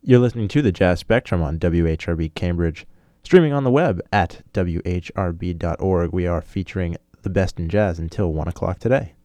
You're listening to the Jazz Spectrum on WHRB Cambridge, streaming on the web at whrb.org. We are featuring the best in jazz until 1 o'clock today.